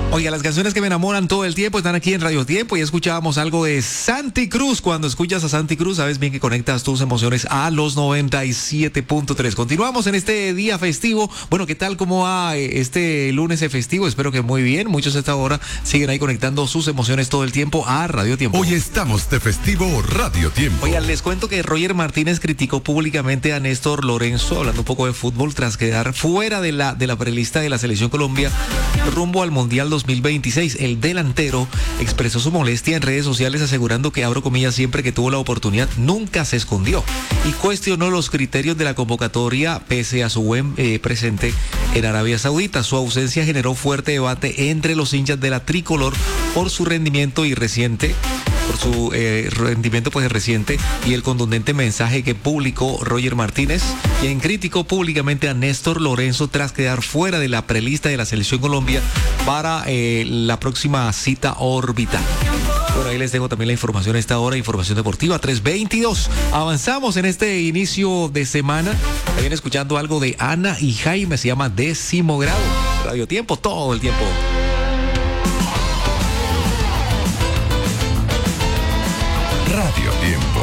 Oiga, las canciones que me enamoran todo el tiempo están aquí en Radio Tiempo y escuchábamos algo de Santi Cruz. Cuando escuchas a Santi Cruz, sabes bien que conectas tus emociones a los 97.3. Continuamos en este día festivo. Bueno, ¿qué tal? ¿Cómo va este lunes festivo? Espero que muy bien. Muchos a esta hora siguen ahí conectando sus emociones todo el tiempo a Radio Tiempo. Hoy estamos de festivo Radio Tiempo. Oiga, les cuento que Roger Martínez criticó públicamente a Néstor Lorenzo, hablando un poco de fútbol, tras quedar fuera de la prelista de la Selección Colombia rumbo al Mundial 2026. El delantero expresó su molestia en redes sociales asegurando que, abro comillas, siempre que tuvo la oportunidad nunca se escondió y cuestionó los criterios de la convocatoria pese a su buen presente en Arabia Saudita. Su ausencia generó fuerte debate entre los hinchas de la tricolor por su rendimiento reciente y el contundente mensaje que publicó Roger Martínez, quien criticó públicamente a Néstor Lorenzo tras quedar fuera de la prelista de la Selección Colombia para la próxima cita orbital. Bueno, ahí les dejo también la información a esta hora, información deportiva 3:22. Avanzamos en este inicio de semana. También escuchando algo de Ana y Jaime, se llama Décimo Grado. Radio Tiempo, todo el tiempo. Radio Tiempo.